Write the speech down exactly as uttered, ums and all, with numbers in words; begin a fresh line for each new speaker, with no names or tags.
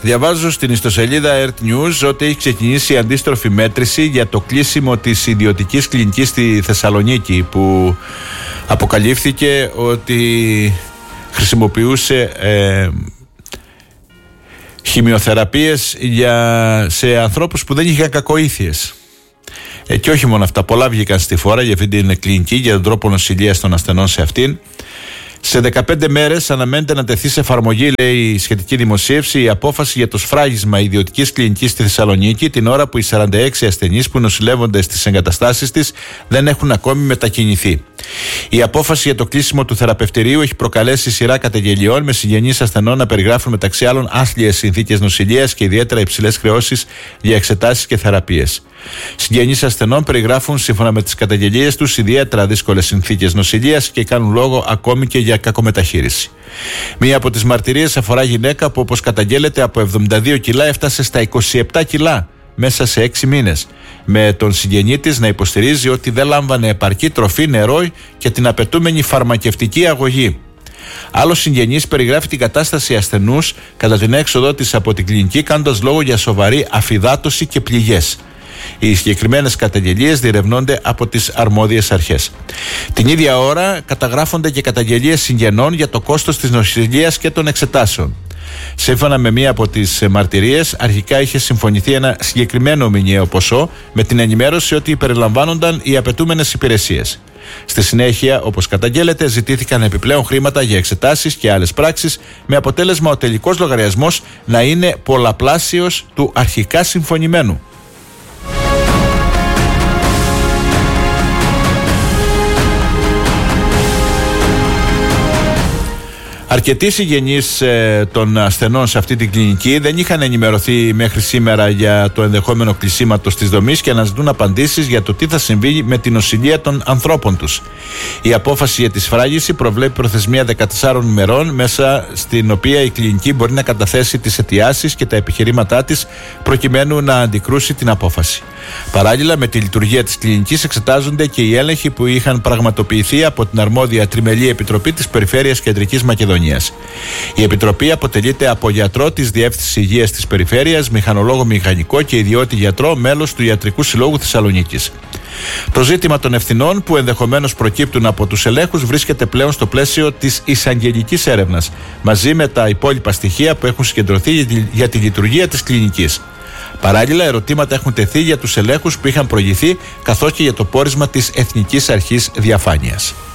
Διαβάζω στην ιστοσελίδα Earth News ότι έχει ξεκινήσει η αντίστροφη μέτρηση για το κλείσιμο της ιδιωτικής κλινικής στη Θεσσαλονίκη, που αποκαλύφθηκε ότι χρησιμοποιούσε ε, χημειοθεραπείες για, σε ανθρώπους που δεν είχαν κακοήθειες. Ε, και όχι μόνο αυτά, πολλά βγήκαν στη φόρα για αυτή την κλινική, για τον τρόπο νοσηλείας των ασθενών σε αυτήν. Σε δεκαπέντε μέρες αναμένεται να τεθεί σε εφαρμογή, λέει η σχετική δημοσίευση, η απόφαση για το σφράγισμα ιδιωτικής κλινικής στη Θεσσαλονίκη, την ώρα που οι σαράντα έξι ασθενείς που νοσηλεύονται στις εγκαταστάσεις της δεν έχουν ακόμη μετακινηθεί. Η απόφαση για το κλείσιμο του θεραπευτηρίου έχει προκαλέσει σειρά καταγγελιών, με συγγενείς ασθενών να περιγράφουν μεταξύ άλλων άθλιες συνθήκες νοσηλείας και ιδιαίτερα υψηλές χρεώσεις για εξετάσεις και θεραπείες. Συγγενείς ασθενών περιγράφουν, σύμφωνα με τις καταγγελίες τους, ιδιαίτερα δύσκολες συνθήκες νοσηλείας και κάνουν λόγο ακόμη και για κακομεταχείριση. Μία από τις μαρτυρίες αφορά γυναίκα που, όπως καταγγέλλεται, από εβδομήντα δύο κιλά έφτασε στα είκοσι επτά κιλά μέσα σε έξι μήνες, με τον συγγενή της να υποστηρίζει ότι δεν λάμβανε επαρκή τροφή, νερό και την απαιτούμενη φαρμακευτική αγωγή. Άλλος συγγενής περιγράφει την κατάσταση ασθενούς κατά την έξοδό της από την κλινική, κάνοντας λόγο για σοβαρή αφυδάτωση και πληγές. Οι συγκεκριμένες καταγγελίες διερευνώνται από τις αρμόδιες αρχές. Την ίδια ώρα καταγράφονται και καταγγελίες συγγενών για το κόστος της νοσηλείας και των εξετάσεων. Σύμφωνα με μία από τις μαρτυρίες, αρχικά είχε συμφωνηθεί ένα συγκεκριμένο μηνιαίο ποσό, με την ενημέρωση ότι περιλαμβάνονταν οι απαιτούμενες υπηρεσίες. Στη συνέχεια, όπως καταγγέλλεται, ζητήθηκαν επιπλέον χρήματα για εξετάσεις και άλλες πράξεις, με αποτέλεσμα ο τελικός λογαριασμός να είναι πολλαπλάσιος του αρχικά συμφωνημένου. Αρκετοί συγγενείς ε, των ασθενών σε αυτή την κλινική δεν είχαν ενημερωθεί μέχρι σήμερα για το ενδεχόμενο κλεισίματος της δομής και αναζητούν απαντήσεις για το τι θα συμβεί με την νοσηλεία των ανθρώπων τους. Η απόφαση για τη σφράγιση προβλέπει προθεσμία δεκατεσσάρων ημερών, μέσα στην οποία η κλινική μπορεί να καταθέσει τις αιτιάσεις και τα επιχειρήματά της προκειμένου να αντικρούσει την απόφαση. Παράλληλα, με τη λειτουργία της κλινικής εξετάζονται και οι έλεγχοι που είχαν πραγματοποιηθεί από την αρμόδια τριμελή επιτροπή της Περιφέρειας Κεντρικής Μακεδονίας. Η επιτροπή αποτελείται από γιατρό της Διεύθυνσης Υγείας της Περιφέρειας, μηχανολόγο μηχανικό και ιδιώτη γιατρό, μέλος του Ιατρικού Συλλόγου Θεσσαλονίκης. Το ζήτημα των ευθυνών που ενδεχομένως προκύπτουν από τους ελέγχους βρίσκεται πλέον στο πλαίσιο της εισαγγελικής έρευνας, μαζί με τα υπόλοιπα στοιχεία που έχουν συγκεντρωθεί για τη λειτουργία της κλινικής. Παράλληλα, ερωτήματα έχουν τεθεί για τους ελέγχους που είχαν προηγηθεί, καθώς και για το πόρισμα της Εθνικής Αρχής Διαφάνειας.